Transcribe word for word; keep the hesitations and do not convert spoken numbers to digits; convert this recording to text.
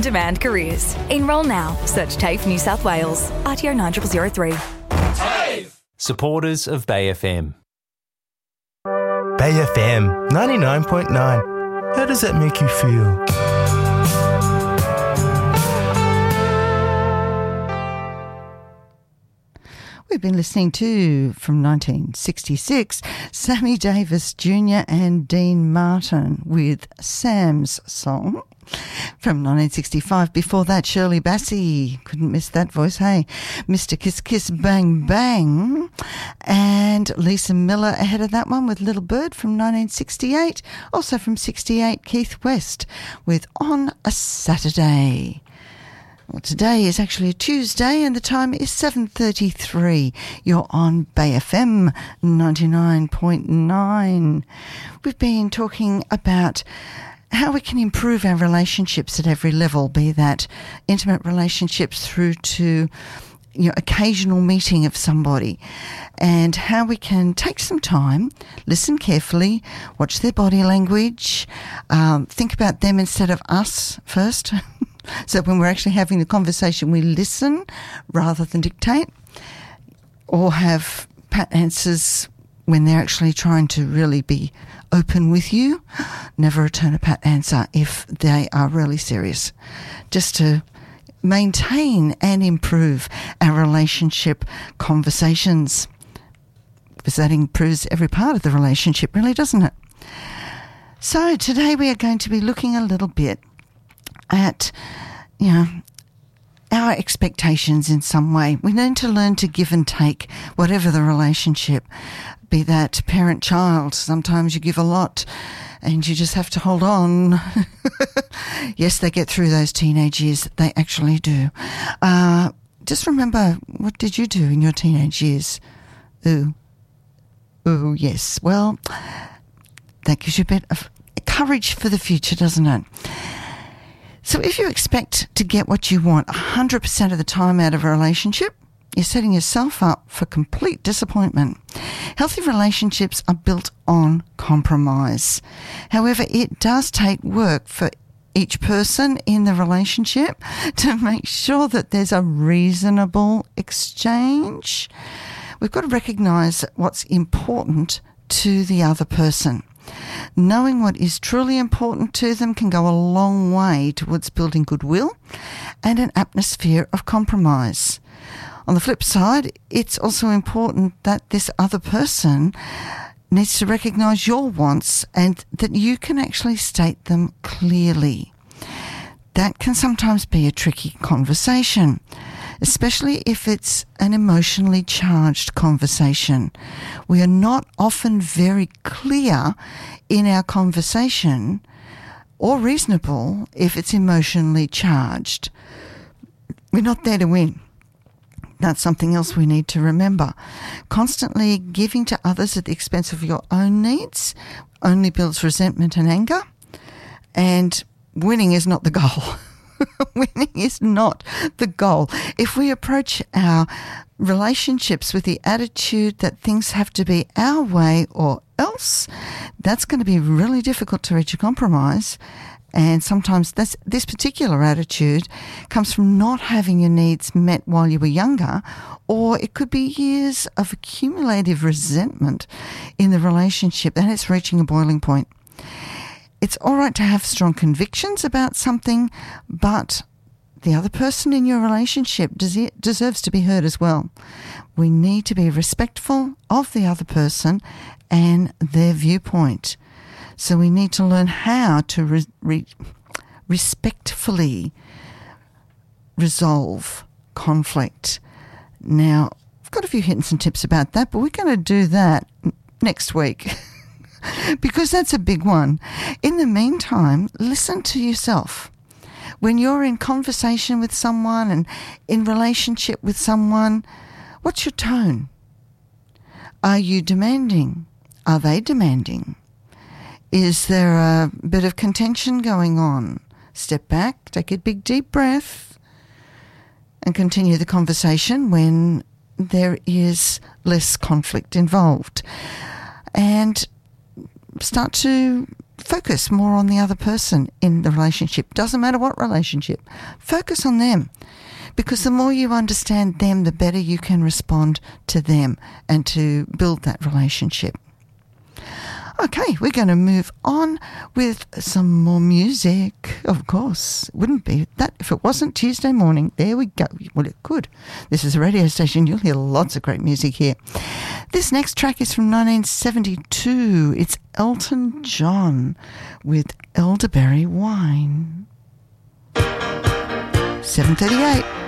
in-demand careers. Enrol now. Search TAFE New South Wales. R T O nine zero zero three. TAFE! Supporters of Bay F M. Bay F M ninety-nine point nine. How does that make you feel? We've been listening to, from nineteen sixty-six, Sammy Davis Junior and Dean Martin with Sam's Song. From nineteen sixty-five, before that, Shirley Bassey, couldn't miss that voice, hey, Mister Kiss Kiss Bang Bang, and Lisa Miller ahead of that one with Little Bird from nineteen sixty-eight, also from sixty-eight, Keith West with On a Saturday. Well, today is actually a Tuesday and the time is seven thirty-three. You're on Bay F M ninety-nine point nine. We've been talking about how we can improve our relationships at every level, be that intimate relationships through to, you know, occasional meeting of somebody, and how we can take some time, listen carefully, watch their body language, um, think about them instead of us first. So when we're actually having the conversation, we listen rather than dictate, or have pat answers when they're actually trying to really be open with you. Never return a pat answer if they are really serious. Just to maintain and improve our relationship conversations, because that improves every part of the relationship, really, doesn't it? So today we are going to be looking a little bit at, you know, our expectations in some way. We need to learn to give and take, whatever the relationship, be that parent-child. Sometimes you give a lot and you just have to hold on. Yes, they get through those teenage years. They actually do. Uh, just remember, what did you do in your teenage years? Ooh. Ooh, yes. Well, that gives you a bit of courage for the future, doesn't it? So if you expect to get what you want one hundred percent of the time out of a relationship, you're setting yourself up for complete disappointment. Healthy relationships are built on compromise. However, it does take work for each person in the relationship to make sure that there's a reasonable exchange. We've got to recognise what's important to the other person. Knowing what is truly important to them can go a long way towards building goodwill and an atmosphere of compromise. On the flip side, it's also important that this other person needs to recognise your wants and that you can actually state them clearly. That can sometimes be a tricky conversation, especially if it's an emotionally charged conversation. We are not often very clear in our conversation, or reasonable if it's emotionally charged. We're not there to win. That's something else we need to remember. Constantly giving to others at the expense of your own needs only builds resentment and anger, and winning is not the goal. Winning is not the goal. If we approach our relationships with the attitude that things have to be our way or else, that's going to be really difficult to reach a compromise. And sometimes that's, this particular attitude comes from not having your needs met while you were younger, or it could be years of accumulative resentment in the relationship and it's reaching a boiling point. It's all right to have strong convictions about something, but the other person in your relationship des- deserves to be heard as well. We need to be respectful of the other person and their viewpoint. So we need to learn how to re- re- respectfully resolve conflict. Now, I've got a few hints and tips about that, but we're going to do that next week. Because that's a big one. In the meantime, listen to yourself. When you're in conversation with someone and in relationship with someone, what's your tone? Are you demanding? Are they demanding? Is there a bit of contention going on? Step back, take a big deep breath, and continue the conversation when there is less conflict involved. And start to focus more on the other person in the relationship. Doesn't matter what relationship. Focus on them. Because the more you understand them, the better you can respond to them and to build that relationship. Okay, we're going to move on with some more music. Of course, it wouldn't be that if it wasn't Tuesday morning. There we go. Well, it could. This is a radio station. You'll hear lots of great music here. This next track is from nineteen seventy-two. It's Elton John with Elderberry Wine. seven thirty-eight.